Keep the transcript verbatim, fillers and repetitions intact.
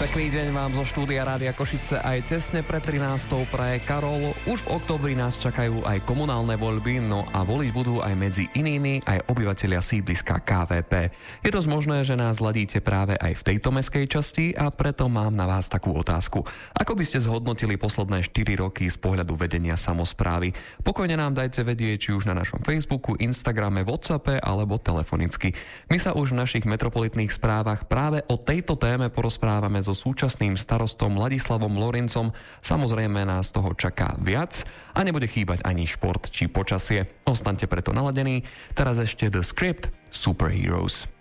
Pekný deň vám zo štúdia Rádia Košice aj tesne pred trinástou praje Karol. Už v októbri nás čakajú aj komunálne voľby, no a voliť budú aj medzi inými aj obyvatelia sídliska ká vé pé. Je dosť možné, že nás ladíte práve aj v tejto mestskej časti a preto mám na vás takú otázku. Ako by ste zhodnotili posledné štyri roky z pohľadu vedenia samosprávy? Pokojne nám dajte vedieť, či už na našom Facebooku, Instagrame, WhatsAppe alebo telefonicky. My sa už v našich metropolitných správach práve o tejto téme porozprávame so súčasným starostom Ladislavom Lorincom. Samozrejme nás toho čaká viac a nebude chýbať ani šport či počasie. Ostaňte preto naladení. Teraz ešte The Script, Superheroes.